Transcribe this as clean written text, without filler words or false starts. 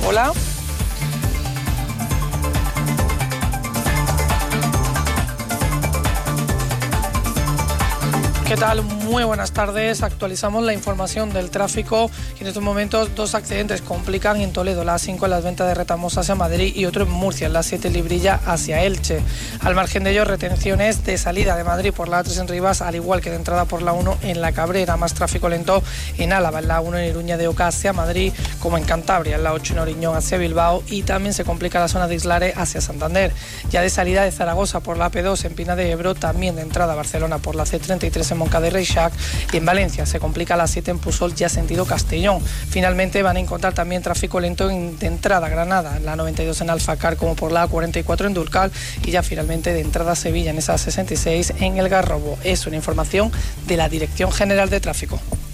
Hola. ¿Qué tal? Muy buenas tardes. Actualizamos la información del tráfico. En estos momentos 2 accidentes complican en Toledo, la A5 en las ventas de Retamos hacia Madrid y otro en Murcia, en la 7 Librilla hacia Elche. Al margen de ello, retenciones de salida de Madrid por la A3 en Rivas, al igual que de entrada por la 1 en La Cabrera. Más tráfico lento en Álava, en la 1 en Iruña de Oca hacia Madrid, como en Cantabria, en la 8 en Oriñón hacia Bilbao, y también se complica la zona de Islare hacia Santander. Ya de salida de Zaragoza por la AP2 en Pina de Ebro, también de entrada a Barcelona por la C33 en Moncada y Reixac, y en Valencia se complica la 7 en Pusol ya sentido Castellón. Finalmente van a encontrar también tráfico lento de entrada a Granada, en la 92 en Alfacar, como por la A44 en Dúrcal, y ya finalmente de entrada a Sevilla en esa 66 en El Garrobo. Es una información de la Dirección General de Tráfico.